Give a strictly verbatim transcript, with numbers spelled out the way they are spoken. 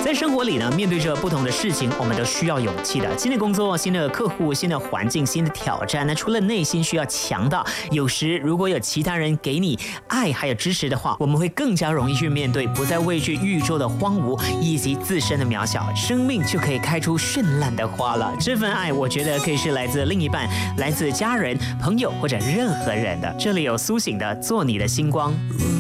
在生活里呢，面对着不同的事情，我们都需要勇气的。新的工作、新的客户、新的环境、新的挑战，那除了内心需要强大，有时如果有其他人给你爱还有支持的话，我们会更加容易去面对，不再畏惧宇宙的荒芜以及自身的渺小，生命就可以开出绚烂的花了。这份爱，我觉得可以是来自另一半、来自家人、朋友或者任何人的。这里有苏醒的做你的星光。